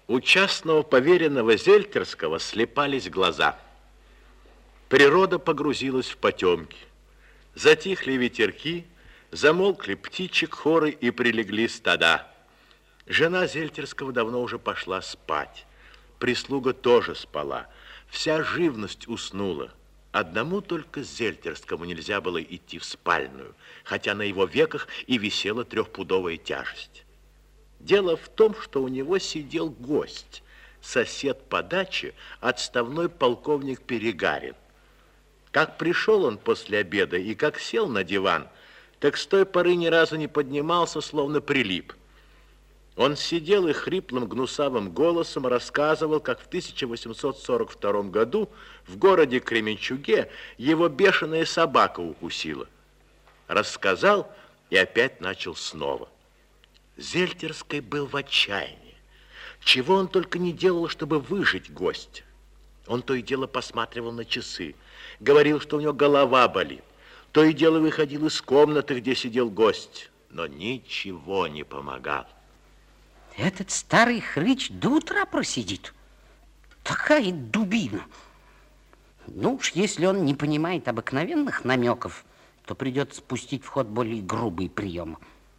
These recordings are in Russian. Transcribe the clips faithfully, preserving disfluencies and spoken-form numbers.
У частного поверенного Зельтерского слепались глаза. Природа погрузилась в потемки. Затихли ветерки, замолкли птичек хоры и прилегли стада. Жена Зельтерского давно уже пошла спать. Прислуга тоже спала. Вся живность уснула. Одному только Зельтерскому нельзя было идти в спальную, хотя на его веках и висела трехпудовая тяжесть. Дело в том, что у него сидел гость, сосед по даче, отставной полковник Перегарин. Как пришел он после обеда и как сел на диван, так с той поры ни разу не поднимался, словно прилип. Он сидел и хриплым гнусавым голосом рассказывал, как в тысяча восемьсот сорок втором году в городе Кременчуге его бешеная собака укусила. Рассказал и опять начал снова. Зельтерский был в отчаянии. Чего он только не делал, чтобы выжить гостя. Он то и дело посматривал на часы, говорил, что у него голова болит. То и дело выходил из комнаты, где сидел гость, но ничего не помогало. Этот старый хрыч до утра просидит. Такая дубина. Ну уж, если он не понимает обыкновенных намеков, то придется спустить в ход более грубые приемы.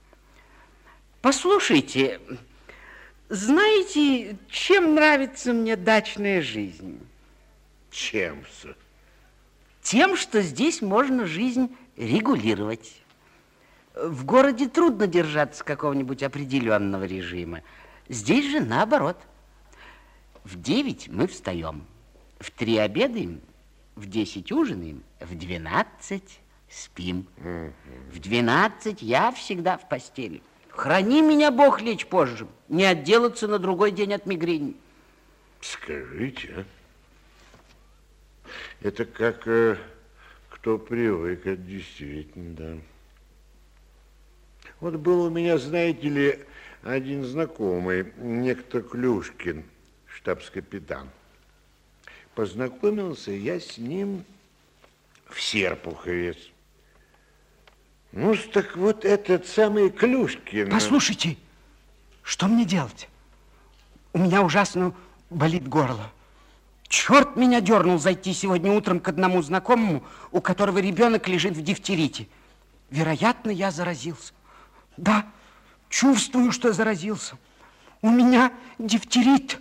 Послушайте, знаете, чем нравится мне дачная жизнь? Чем-то? Тем, что здесь можно жизнь регулировать. В городе трудно держаться какого-нибудь определенного режима. Здесь же наоборот. В девять мы встаем, в три обедаем, в десять ужинаем, в двенадцать спим. В двенадцать я всегда в постели. Храни меня, Бог, лечь позже, не отделаться на другой день от мигрени. Скажите, а? Это как э, кто привык, это действительно, да. Вот был у меня, знаете ли, один знакомый, некто Клюшкин, штабс-капитан. Познакомился я с ним в Серпуховец. Ну, так вот этот самый Клюшкин... Послушайте, что мне делать? У меня ужасно болит горло. Черт меня дернул зайти сегодня утром к одному знакомому, у которого ребенок лежит в дифтерите. Вероятно, я заразился. Да, чувствую, что заразился. У меня дифтерит.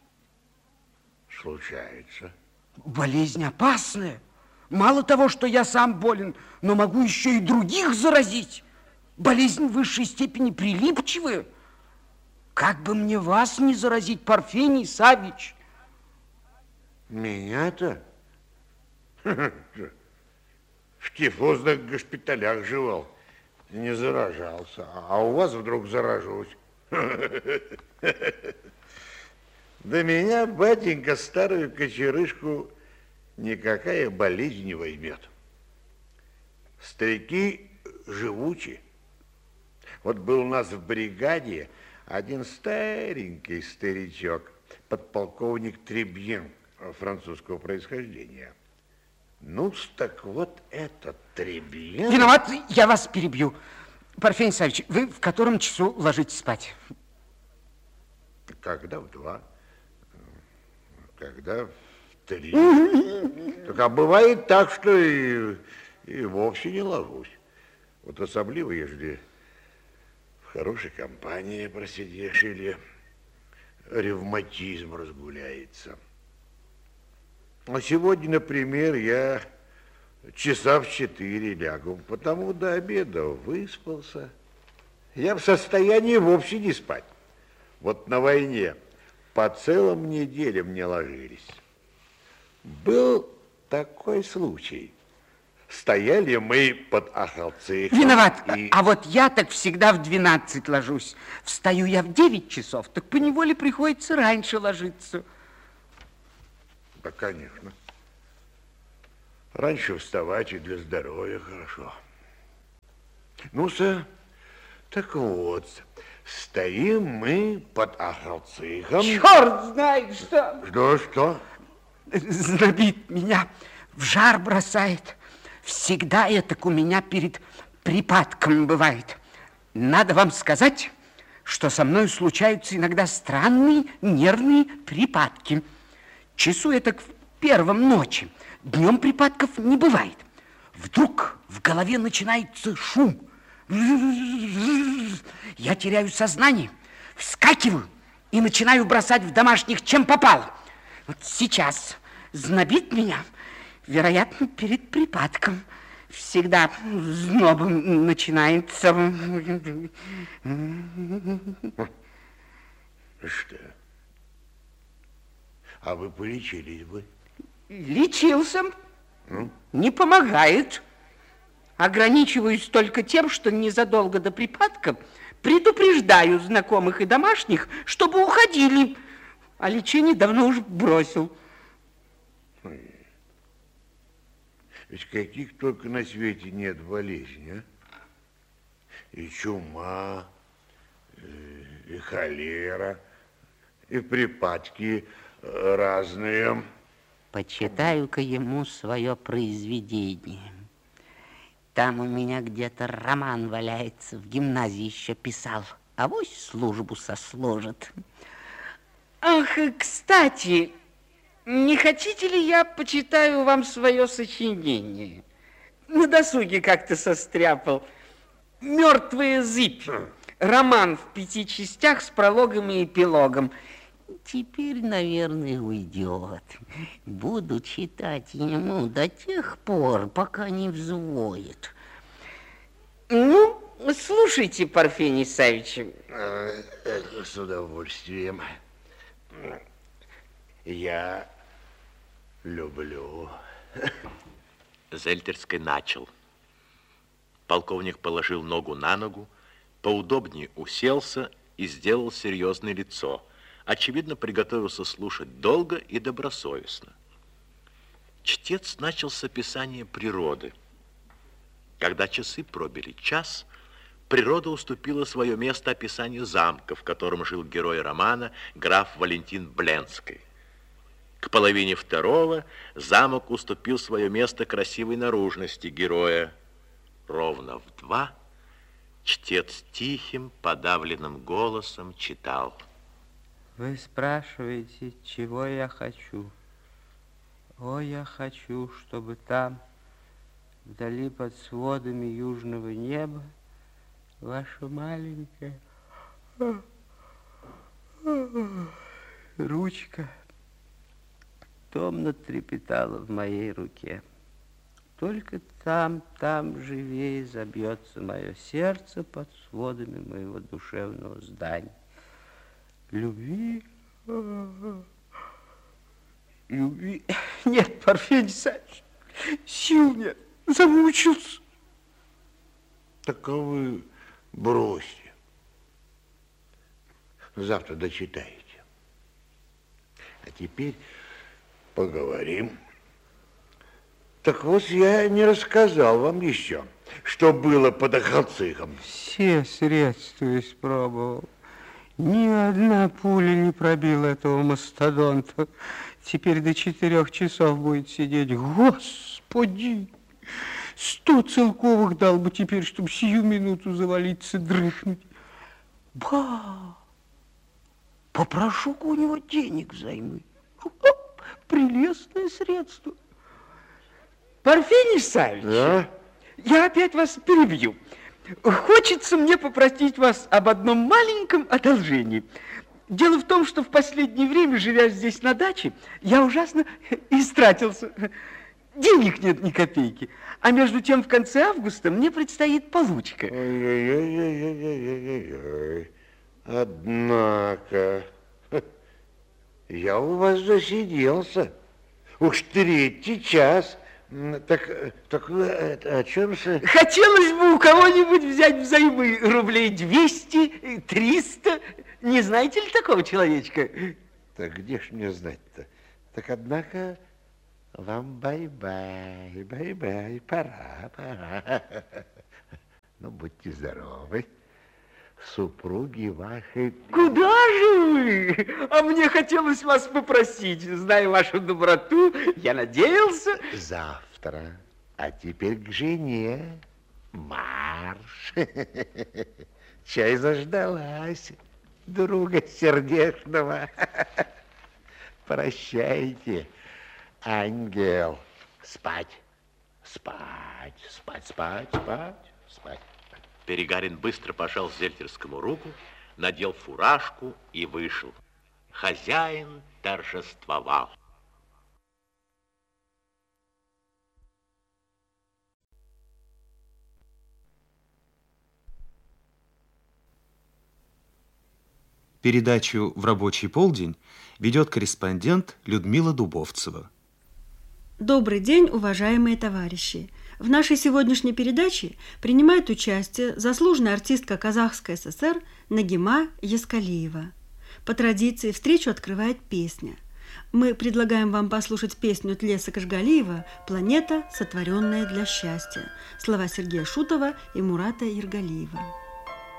Случается. Болезнь опасная. Мало того, что я сам болен, но могу еще и других заразить. Болезнь в высшей степени прилипчивая. Как бы мне вас не заразить, Парфений Савич? Меня-то? В тифозных госпиталях жевал. Не заражался. А у вас вдруг заражусь. Да меня, батенька, старую кочерышку никакая болезнь не возьмет. Старики живучи. Вот был у нас в бригаде один старенький старичок, подполковник Требьен, французского происхождения. Ну, так вот этот Требьен... Виноват, я вас перебью. Парфений Савич, вы в котором часу ложитесь спать? Когда в два, когда в три. Так, а бывает так, что и, и вовсе не ложусь. Вот особливо, если в хорошей компании просидишь или ревматизм разгуляется. А сегодня, например, я часа в четыре лягу, потому до обеда выспался. Я в состоянии вовсе не спать. Вот на войне по целым неделям не ложились. Был такой случай. Стояли мы под Ахалцихом. Виноват. И... А вот я так всегда в двенадцать ложусь. Встаю я в девять часов, так поневоле приходится раньше ложиться. Да, конечно. Раньше вставать и для здоровья хорошо. Ну-са, так вот, стоим мы под Ахалцихом. Черт знает что. Что, что? Знобит меня, в жар бросает. Всегда это у меня перед припадком бывает. Надо вам сказать, что со мной случаются иногда странные нервные припадки. Часу это в первом ночи. Днем припадков не бывает. Вдруг в голове начинается шум. Я теряю сознание, вскакиваю и начинаю бросать в домашних, чем попало. Вот сейчас знобит меня, вероятно, перед припадком. Всегда знобом начинается. Что? А вы полечились бы? Лечился. Ну? Не помогает. Ограничиваюсь только тем, что незадолго до припадка предупреждаю знакомых и домашних, чтобы уходили. А лечение давно уже бросил. Ведь каких только на свете нет болезней, а? И чума, и холера, и припадки разные. Почитаю-ка ему свое произведение. Там у меня где-то роман валяется, в гимназии еще писал. Авось службу сослужит. Ах, кстати, не хотите ли я почитаю вам свое сочинение? На досуге как-то состряпал. «Мертвая зыбь». Роман в пяти частях с прологом и эпилогом. Теперь, наверное, уйдет. Буду читать ему до тех пор, пока не взвоет. Ну, слушайте, Парфений Савич. С удовольствием. Я люблю. Зельтерский начал. Полковник положил ногу на ногу, поудобнее уселся и сделал серьезное лицо. Очевидно, приготовился слушать долго и добросовестно. Чтец начал с описания природы. Когда часы пробили час, природа уступила свое место описанию замка, в котором жил герой романа граф Валентин Бленский. К половине второго замок уступил свое место красивой наружности героя. Ровно в два чтец тихим, подавленным голосом читал. Вы спрашиваете, чего я хочу? О, я хочу, чтобы там, вдали под сводами южного неба, ваша маленькая ручка томно трепетала в моей руке. Только там, там живее забьется мое сердце под сводами моего душевного здания. Любви, Любви. Нет, Парфений Савич, сил нет, замучился. Так а вы бросьте. Завтра дочитаете. А теперь поговорим. Так вот, я не рассказал вам еще, что было под Ахалцихом. все средства испробовал. Ни одна пуля не пробила этого мастодонта. Теперь до четырех часов будет сидеть. Господи! Сто целковых дал бы теперь, чтобы сию минуту завалиться, дрыхнуть. Ба! Попрошу-ка у него денег взаймы. Прелестное средство. Парфений Савич, Да? я опять вас перебью. Хочется мне попросить вас об одном маленьком одолжении. Дело в том, что в последнее время, живя здесь на даче, я ужасно истратился. Денег нет ни копейки. А между тем, в конце августа мне предстоит получка. Ой-ой-ой-ой-ой-ой-ой. Однако, я у вас засиделся. Уж третий час. Так, так вы о чем же? Хотелось бы у кого-нибудь взять взаймы рублей двести, триста. Не знаете ли такого человечка? Так где ж мне знать-то? Так, однако, вам бай-бай, бай-бай, пора, пора. Ну, будьте здоровы. Супруги ваши... Куда же вы? А мне хотелось вас попросить. Зная вашу доброту, я надеялся... Завтра. А теперь к жене. Марш. чай заждалась друга сердечного. Прощайте, ангел. Спать, спать, спать, спать, спать, спать. Перегарин быстро пожал Зельтерскому руку, надел фуражку и вышел. Хозяин торжествовал. Передачу «В рабочий полдень» ведет корреспондент Людмила Дубовцева. Добрый день, уважаемые товарищи! В нашей сегодняшней передаче принимает участие заслуженная артистка Казахской ССР Нагима Яскалиева. По традиции встречу открывает песня. Мы предлагаем вам послушать песню Тлеса Кашгалиева «Планета, сотворенная для счастья». Слова Сергея Шутова и Мурата Иргалиева.